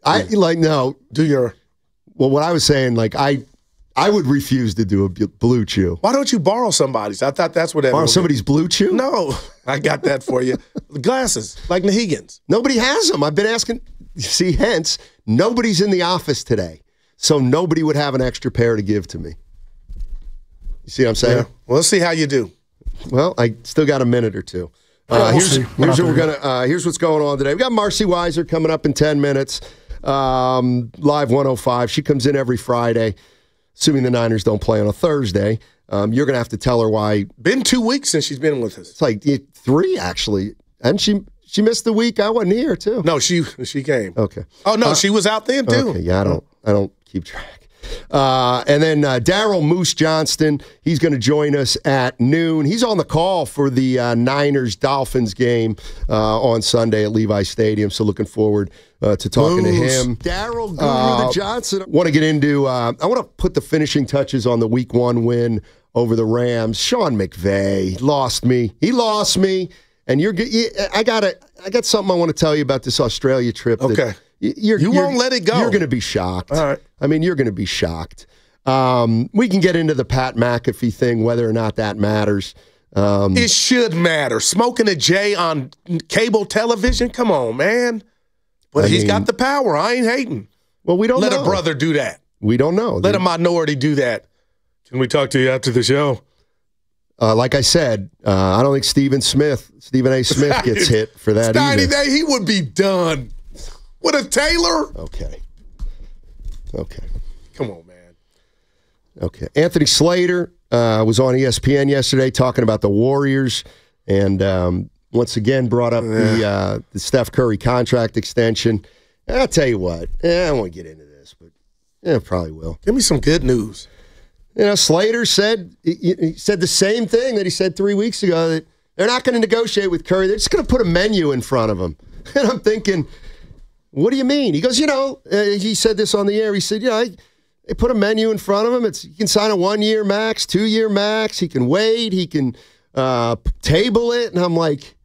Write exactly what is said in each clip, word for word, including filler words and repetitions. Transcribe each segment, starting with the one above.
I like no. Do your well. What I was saying, like I, I would refuse to do a Blue Chew. Why don't you borrow somebody's? I thought that's what. Borrow somebody's Blue Chew? No, I got that for you. The glasses, like Nahegans. Nobody has them. I've been asking. See, hence nobody's in the office today, so nobody would have an extra pair to give to me. You see what I'm saying? Yeah. Well, let's see how you do. Well, I still got a minute or two. Uh, we'll here's here's what we're gonna. Uh, here's what's going on today. We got Marcy Weiser coming up in ten minutes. Um, live one oh five. She comes in every Friday, assuming the Niners don't play on a Thursday. Um, you're gonna have to tell her why. Been two weeks since she's been with us. It's like three actually, and she she missed the week. I wasn't here too. No, she she came. Okay. Oh no, uh, she was out then too. Okay. Yeah, I don't I don't keep track. Uh, and then uh, Daryl Moose Johnston, he's going to join us at noon. He's on the call for the uh, Niners-Dolphins game uh, on Sunday at Levi Stadium, so looking forward uh, to talking Moose. to him. Daryl Guru uh, the Johnson. want to get into, uh, I want to put the finishing touches on the week one win over the Rams. Sean McVay lost me. He lost me. And you're, I got a, I got something I want to tell you about this Australia trip. That, okay. You're, you you're, won't let it go. You're going to be shocked. All right. I mean, you're going to be shocked. Um, we can get into the Pat McAfee thing, whether or not that matters. Um, it should matter. Smoking a J on cable television? Come on, man. But I he's mean, got the power. I ain't hating. Well, we don't let know. a brother do that. We don't know. Let a minority do that. Can we talk to you after the show? Uh, like I said, uh, I don't think Stephen Smith, Stephen A. Smith gets hit for that Steiny either. Day, he would be done. With a Taylor? Okay. Okay. Come on, man. Okay. Anthony Slater uh, was on E S P N yesterday talking about the Warriors and um, once again brought up yeah. the uh, the Steph Curry contract extension. And I'll tell you what, eh, I won't get into this, but yeah, probably will. Give me some good news. You know, Slater said he, he said the same thing that he said three weeks ago, that they're not going to negotiate with Curry. They're just going to put a menu in front of him. And I'm thinking, what do you mean? He goes, you know, uh, he said this on the air. He said, you know, they put a menu in front of him. It's, he can sign a one-year max, two-year max. He can wait. He can uh, table it. And I'm like,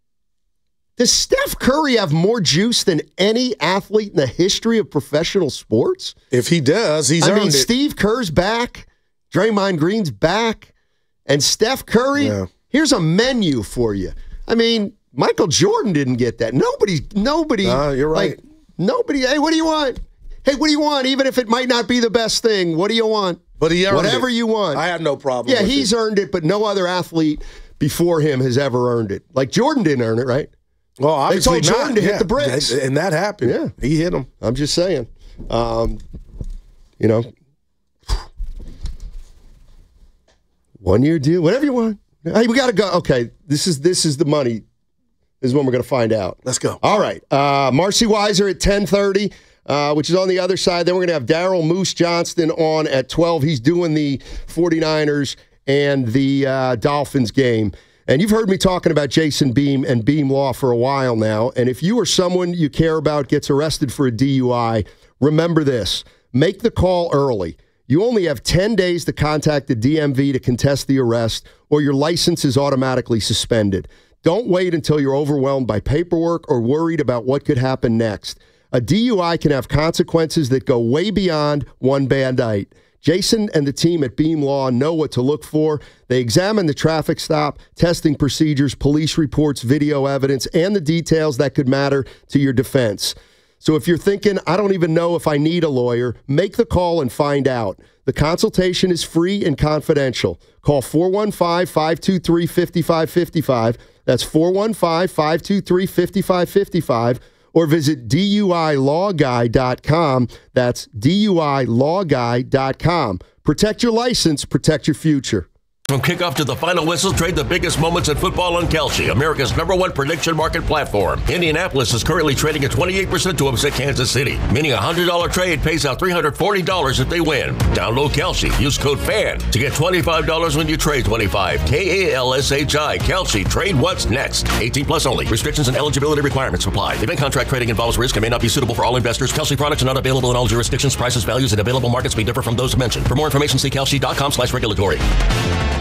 does Steph Curry have more juice than any athlete in the history of professional sports? If he does, he's I earned mean, it. Steve Kerr's back. Draymond Green's back. And Steph Curry, yeah. Here's a menu for you. I mean, Michael Jordan didn't get that. Nobody, nobody. Uh, you're right. Like, nobody. Hey, what do you want? Hey, what do you want? Even if it might not be the best thing, what do you want? But he earned Whatever it. you want. I have no problem. Yeah, with he's it. earned it, but no other athlete before him has ever earned it. Like Jordan didn't earn it, right? Well, obviously they told Jordan not. to yeah. hit the bricks, and that happened. Yeah, he hit him. I'm just saying. Um, you know, one year deal, whatever you want. Hey, we got to go. Okay, this is this is the money. This is when we're going to find out. Let's go. All right. Uh, Marcy Weiser at ten thirty, uh, which is on the other side. Then we're going to have Daryl Moose Johnston on at twelve. He's doing the 49ers and the uh, Dolphins game. And you've heard me talking about Jason Beam and Beam Law for a while now. And if you or someone you care about gets arrested for a D U I, remember this. Make the call early. You only have ten days to contact the D M V to contest the arrest, or your license is automatically suspended. Don't wait until you're overwhelmed by paperwork or worried about what could happen next. A D U I can have consequences that go way beyond one bad night. Jason and the team at Beam Law know what to look for. They examine the traffic stop, testing procedures, police reports, video evidence, and the details that could matter to your defense. So if you're thinking, I don't even know if I need a lawyer, make the call and find out. The consultation is free and confidential. Call four one five, five two three, five five five five. That's four one five, five two three, five five five five. Or visit D U I law guy dot com. That's D U I law guy dot com. Protect your license, protect your future. From kickoff to the final whistle, trade the biggest moments in football on Kalshi, America's number one prediction market platform. Indianapolis is currently trading at twenty-eight percent to upset Kansas City, meaning a one hundred dollars trade pays out three hundred forty dollars if they win. Download Kalshi. Use code FAN to get twenty-five dollars when you trade twenty-five. K A L S H I. Kalshi. Trade what's next. eighteen plus only. Restrictions and eligibility requirements apply. Event contract trading involves risk and may not be suitable for all investors. Kalshi products are not available in all jurisdictions. Prices, values, and available markets may differ from those mentioned. For more information, see Kalshi dot com slash regulatory.